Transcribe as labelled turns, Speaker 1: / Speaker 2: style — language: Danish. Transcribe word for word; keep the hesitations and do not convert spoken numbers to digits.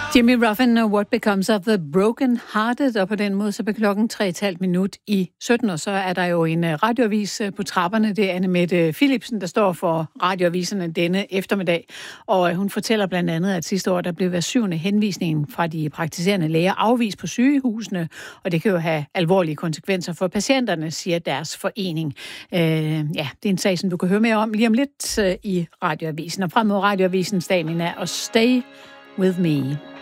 Speaker 1: Jimmy Ruffin og What Becomes of the Broken Hearted, og på den måde så bliver klokken tre og et halvt minut i sytten, og så er der jo en radioavis på trapperne. Det er Anne-Mette Philipsen, der står for radioaviserne denne eftermiddag, og hun fortæller blandt andet, at sidste år der blev hver syvende henvisning fra de praktiserende læger afvist på sygehusene, og det kan jo have alvorlige konsekvenser for patienterne, siger deres forening. Øh, ja, det er en sag, som du kan høre mere om lige om lidt øh, i radioavisen, og frem mod radioavisens Stamina og Stay With Me.